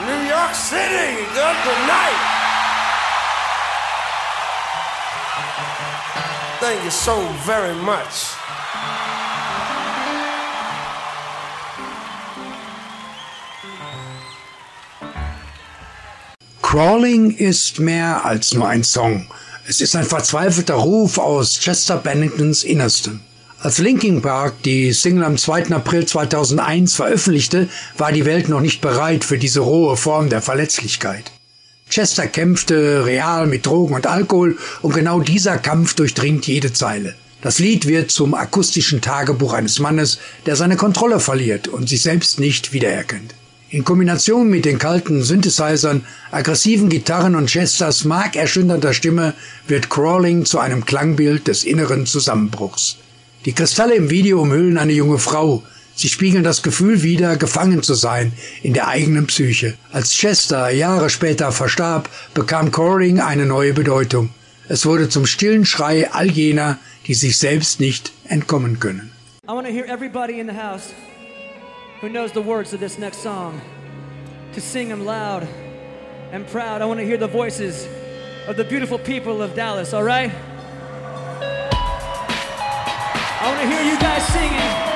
New York City, good night. Thank you so very much. Crawling ist mehr als nur ein Song. Es ist ein verzweifelter Ruf aus Chester Benningtons Innersten. Als Linkin Park die Single am 2. April 2001 veröffentlichte, war die Welt noch nicht bereit für diese rohe Form der Verletzlichkeit. Chester kämpfte real mit Drogen und Alkohol und genau dieser Kampf durchdringt jede Zeile. Das Lied wird zum akustischen Tagebuch eines Mannes, der seine Kontrolle verliert und sich selbst nicht wiedererkennt. In Kombination mit den kalten Synthesizern, aggressiven Gitarren und Chesters markerschütternder Stimme wird Crawling zu einem Klangbild des inneren Zusammenbruchs. Die Kristalle im Video umhüllen eine junge Frau. Sie spiegeln das Gefühl wider, gefangen zu sein in der eigenen Psyche. Als Chester Jahre später verstarb, bekam Crawling eine neue Bedeutung. Es wurde zum stillen Schrei all jener, die sich selbst nicht entkommen können. I want to hear everybody in the house who knows the words of this next song to sing them loud and proud. I want to hear the voices of the beautiful people of Dallas, all right? I want to hear you guys singing.